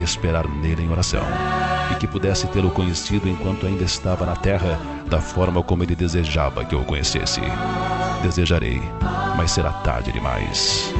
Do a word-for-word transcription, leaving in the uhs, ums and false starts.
esperar nele em oração, e que pudesse tê-lo conhecido enquanto ainda estava na terra, da forma como ele desejava que eu o conhecesse. Desejarei, mas será tarde demais.